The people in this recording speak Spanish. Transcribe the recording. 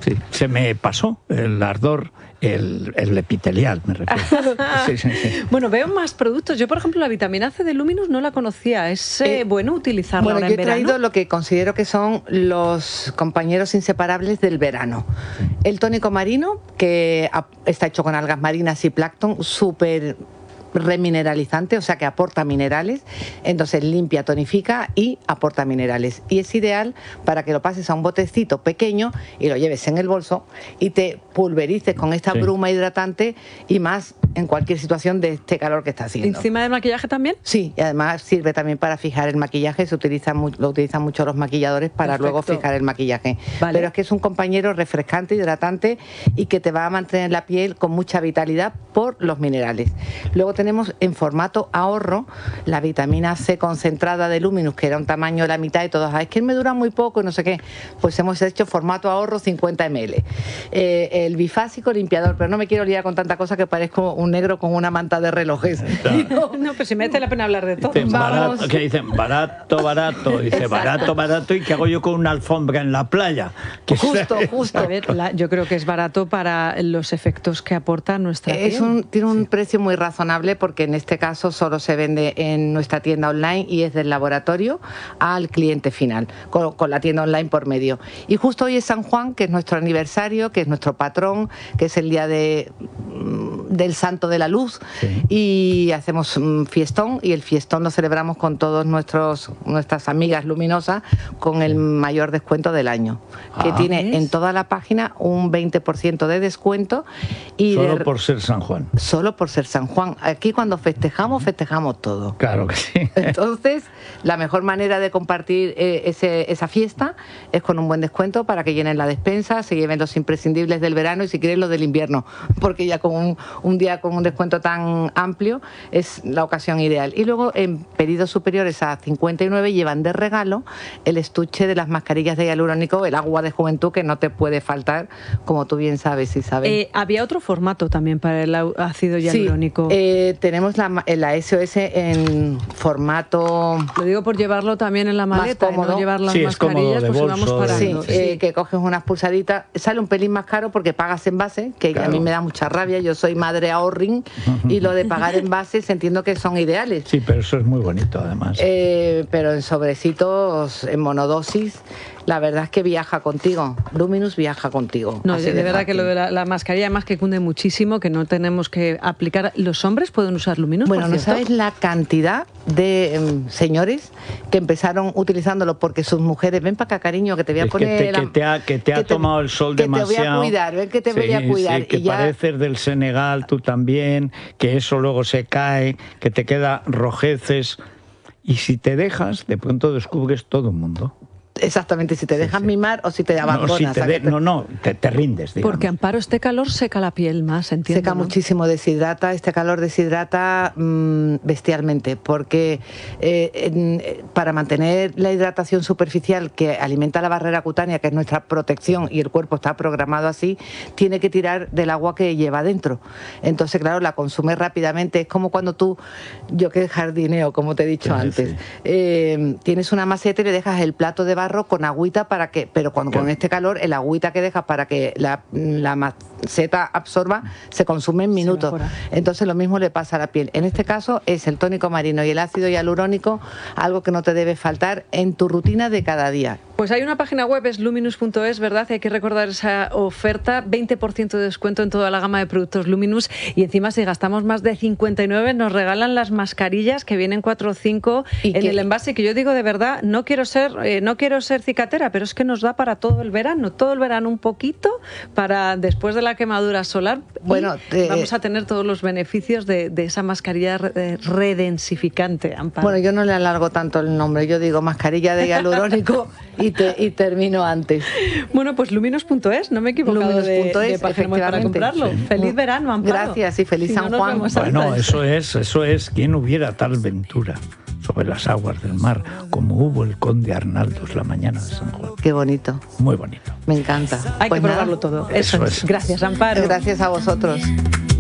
Sí, se me pasó el ardor, el epitelial, me refiero. Sí. Bueno, veo más productos. Yo, por ejemplo, la vitamina C de Luminous no la conocía. ¿Es bueno utilizarla ahora en verano? Bueno, yo he traído lo que considero que son los compañeros inseparables del verano. Sí. El tónico marino, que está hecho con algas marinas y plancton, súper remineralizante, o sea que aporta minerales, entonces limpia, tonifica y aporta minerales, y es ideal para que lo pases a un botecito pequeño y lo lleves en el bolso y te pulverices con esta bruma hidratante, y más en cualquier situación de este calor que está haciendo. ¿Encima del maquillaje también? Sí, y además sirve también para fijar el maquillaje, lo utilizan mucho los maquilladores para luego fijar el maquillaje. Vale. Pero es que es un compañero refrescante, hidratante, y que te va a mantener la piel con mucha vitalidad por los minerales. Luego tenemos en formato ahorro la vitamina C concentrada de Luminous, que era un tamaño de la mitad, y todos, es que me dura muy poco y no sé qué. Pues hemos hecho formato ahorro 50 ml. El bifásico limpiador, pero no me quiero liar con tanta cosa que parezco un negro con una manta de relojes. No, pues si merece la pena hablar de todo. Dicen barato, que dicen barato, dice barato, ¿y qué hago yo con una alfombra en la playa? Que justo. A ver, yo creo que es barato para los efectos que aporta nuestra piel. Tiene un precio muy razonable, porque en este caso solo se vende en nuestra tienda online y es del laboratorio al cliente final, con la tienda online por medio. Y justo hoy es San Juan, que es nuestro aniversario, que es nuestro patrón, que es el día del Santo de la Luz, y hacemos un fiestón, y el fiestón lo celebramos con todas nuestras amigas luminosas con el mayor descuento del año, que tiene en toda la página un 20% de descuento. Y solo por ser San Juan. Solo por ser San Juan. Aquí cuando festejamos todo. Claro que sí. Entonces, la mejor manera de compartir esa fiesta es con un buen descuento, para que llenen la despensa, se lleven los imprescindibles del verano y si quieren los del invierno, porque ya con un día con un descuento tan amplio es la ocasión ideal. Y luego en pedidos superiores a 59 llevan de regalo el estuche de las mascarillas de hialurónico, el agua de juventud, que no te puede faltar, como tú bien sabes, Isabel. Había otro formato también para el ácido hialurónico. Sí, tenemos la SOS en formato... Lo digo por llevarlo también en la maleta, más cómodo. Y no llevar las mascarillas, pues vamos parando. Que coges unas pulsaditas, sale un pelín más caro porque pagas envase, que a mí me da mucha rabia, yo soy madre ahorring, y lo de pagar envases entiendo que son ideales. Sí, pero eso es muy bonito además. Pero en sobrecitos, en monodosis, la verdad es que viaja contigo. Luminous viaja contigo. No, de verdad que lo de la mascarilla además que cunde muchísimo, que no tenemos que aplicar. ¿Los hombres pueden usar Luminous? Bueno, no sabes la cantidad de señores que empezaron utilizándolo porque sus mujeres, ven para acá, cariño, que te voy a poner... Que te ha tomado el sol demasiado. Que te voy a cuidar, ven que te voy a cuidar. Sí, que y ya... pareces del Senegal, tú también, que eso luego se cae, que te queda rojeces. Y si te dejas, de pronto descubres todo el mundo. Exactamente, si te dejas mimar o si te abandonas. Te rindes, digamos. Porque, Amparo, este calor seca la piel más, entiendo. Seca muchísimo, deshidrata, este calor deshidrata bestialmente, porque para mantener la hidratación superficial que alimenta la barrera cutánea, que es nuestra protección, y el cuerpo está programado así, tiene que tirar del agua que lleva dentro. Entonces, claro, la consume rápidamente. Es como cuando yo que jardineo, como te he dicho antes, tienes una maceta y le dejas el plato de barro con agüita pero con este calor, el agüita que dejas para que la maceta absorba se consume en minutos. Entonces lo mismo le pasa a la piel. En este caso es el tónico marino y el ácido hialurónico, algo que no te debe faltar en tu rutina de cada día. Pues hay una página web, es luminous.es, ¿verdad? Hay que recordar esa oferta, 20% de descuento en toda la gama de productos Luminous, y encima si gastamos más de 59 nos regalan las mascarillas, que vienen 4 o 5 en el envase, que yo digo de verdad, no quiero ser cicatera, pero es que nos da para todo el verano un poquito, para después de la quemadura solar. Bueno, vamos a tener todos los beneficios de esa mascarilla redensificante, Amparo. Bueno, yo no le alargo tanto el nombre, yo digo mascarilla de hialurónico y termino antes. Bueno, pues luminous.es, no me he equivocado de página para comprarlo. Sí. Feliz verano, Amparo. Gracias y feliz San Juan. Bueno, eso es, ¿quién hubiera tal ventura sobre las aguas del mar como hubo el conde Arnaldos la mañana de San Juan? Qué bonito. Muy bonito. Me encanta. Hay que probarlo todo. Eso es. Gracias, Amparo. Gracias a vosotros.